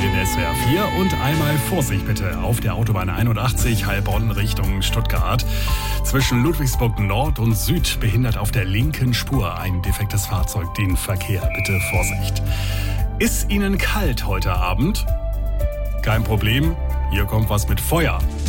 den SWR 4 und einmal Vorsicht bitte auf der Autobahn 81 Heilbronn Richtung Stuttgart. Zwischen Ludwigsburg Nord und Süd behindert auf der linken Spur ein defektes Fahrzeug den Verkehr. Bitte Vorsicht. Ist Ihnen kalt heute Abend? Kein Problem, hier kommt was mit Feuer.